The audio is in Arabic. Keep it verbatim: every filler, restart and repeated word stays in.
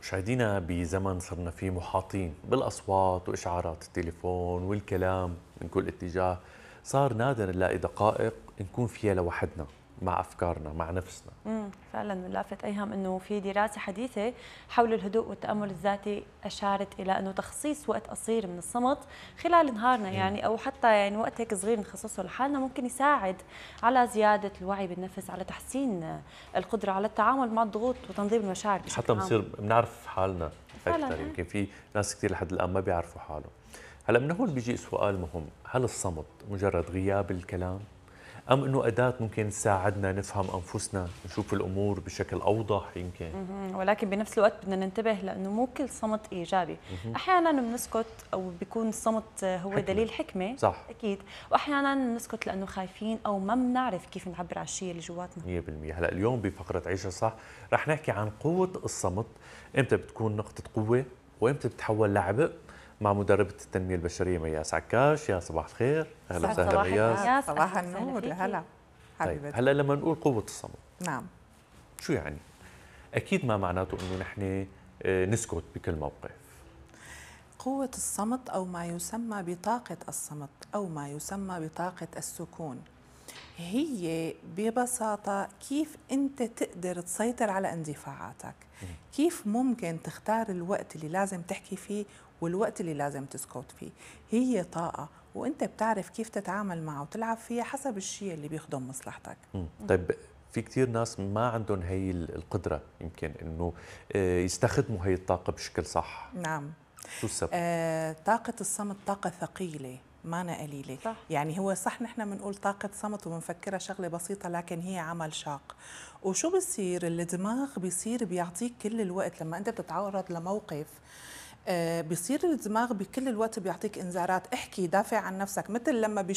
مشاهدينا بزمن صرنا فيه محاطين بالأصوات وإشعارات التليفون والكلام من كل اتجاه. صار نادر نلاقي دقائق نكون فيها لوحدنا مع أفكارنا مع نفسنا. امم فعلا من لافت ايهم انه في دراسه حديثه حول الهدوء والتامل الذاتي اشارت الى انه تخصيص وقت قصير من الصمت خلال نهارنا يعني او حتى يعني وقت هيك صغير نخصصه لحالنا ممكن يساعد على زياده الوعي بالنفس، على تحسين القدره على التعامل مع الضغوط وتنظيم المشاعر بشكل حتى عام. بنصير بنعرف حالنا فعلاً أكثر. إيه. يمكن في ناس كثير لحد الآن ما بيعرفوا حالهم. هلا من هون بيجي سؤال مهم، هل الصمت مجرد غياب الكلام أم أنه أداة ممكن تساعدنا نفهم أنفسنا، نشوف الأمور بشكل أوضح يمكن؟ مهم. ولكن بنفس الوقت بدنا ننتبه لأنه مو كل صمت إيجابي. مهم. أحيانا بنسكت أو بيكون الصمت هو حكمة. دليل حكمة. صح. أكيد. وأحيانا بنسكت لأنه خايفين أو ما بنعرف كيف نعبر عن الشيء اللي جواتنا. مية بالمية. هلا اليوم بفقرة عيشها صح رح نحكي عن قوة الصمت، إمتى بتكون نقطة قوة وإمتى بتتحول لعبء، مع مدربة التنمية البشرية مياس عكاش. يا صباح الخير، أهلا وسهلا مياس. صباح النور، هلا طيب هلا لما نقول قوة الصمت، نعم، شو يعني؟ أكيد ما معناته إنه نحن نسكت بكل موقف. قوة الصمت أو ما يسمى بطاقة الصمت أو ما يسمى بطاقة السكون هي ببساطة كيف أنت تقدر تسيطر على اندفاعاتك، كيف ممكن تختار الوقت اللي لازم تحكي فيه والوقت اللي لازم تسكت فيه. هي طاقة وأنت بتعرف كيف تتعامل معه وتلعب فيها حسب الشيء اللي بيخدم مصلحتك. مم. طيب في كتير ناس ما عندهم هي القدرة يمكن إنه يستخدموا هي الطاقة بشكل صح. نعم. شو السبب؟ آه، طاقة الصمت طاقة ثقيلة ما أنا قليلة. صح. يعني هو صح نحن بنقول طاقة صمت وبنفكرها شغلة بسيطة لكن هي عمل شاق. وشو بصير؟ الدماغ بيصير بيعطيك كل الوقت لما أنت بتتعرض لموقف، آه بيصير الدماغ بكل الوقت بيعطيك إنذارات، احكي، دافع عن نفسك، مثل لما